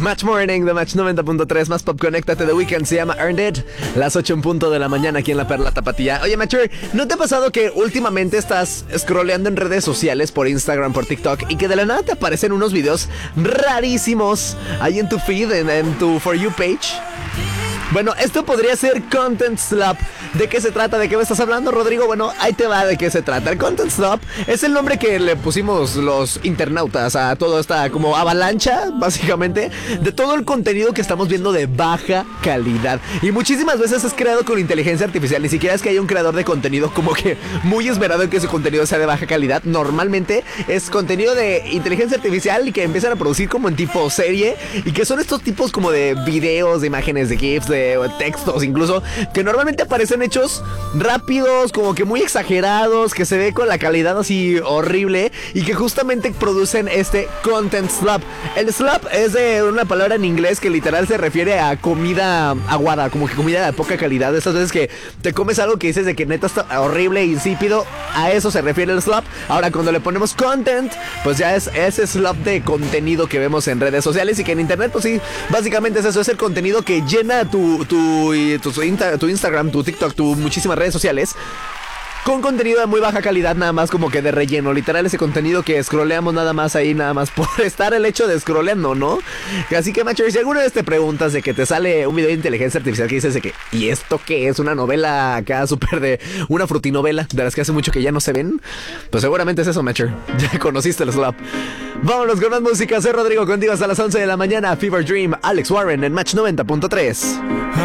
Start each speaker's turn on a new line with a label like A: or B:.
A: Match Morning de Match 90.3, más pop, conéctate. The Weeknd se llama Earned It. Las 8:00 de la mañana aquí en La Perla Tapatía. Oye, Matcher, ¿no te ha pasado que últimamente estás scrolleando en redes sociales, por Instagram, por TikTok, y que de la nada te aparecen unos videos rarísimos ahí en tu feed, en tu For You page? Bueno, esto podría ser Content Slop. ¿De qué se trata? ¿De qué me estás hablando, Rodrigo? Bueno, ahí te va de qué se trata. El Content Slop es el nombre que le pusimos los internautas a toda esta como avalancha, básicamente, de todo el contenido que estamos viendo de baja calidad. Y muchísimas veces es creado con inteligencia artificial. Ni siquiera es que haya un creador de contenido como que muy esmerado en que su contenido sea de baja calidad. Normalmente es contenido de inteligencia artificial y que empiezan a producir como en tipo serie. Y que son estos tipos como de videos, de imágenes, de GIFs, de textos incluso, que normalmente aparecen hechos rápidos, como que muy exagerados, que se ve con la calidad así horrible y que justamente producen este Content Slop. El slop es de una palabra en inglés que literal se refiere a comida aguada, como que comida de poca calidad. Esas veces que te comes algo que dices de que neta está horrible, insípido, a eso se refiere el slop. Ahora cuando le ponemos content, pues ya es ese slop de contenido que vemos en redes sociales y que en internet, pues sí, básicamente es eso, es el contenido que llena tu Instagram, tu TikTok, muchísimas redes sociales con contenido de muy baja calidad, nada más como que de relleno. Literal ese contenido que scrolleamos nada más ahí, nada más por estar el hecho de scrolleando, ¿no? Así que, macho, si alguna vez te preguntas de que te sale un video de inteligencia artificial que dices de que, ¿y esto qué es? ¿Una novela acá súper de una frutinovela de las que hace mucho que ya no se ven? Pues seguramente es eso, macho. Ya conociste el slap. Vámonos con más música. Soy Rodrigo, contigo hasta las 11 de la mañana. Fever Dream, Alex Warren en Match 90.3.